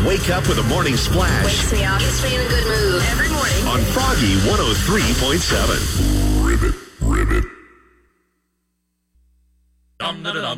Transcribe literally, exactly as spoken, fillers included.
Wake Up with a Morning Splash. Wakes me up. Gets me in a good mood. Every morning. On Froggy one oh three point seven. Ribbit, ribbit.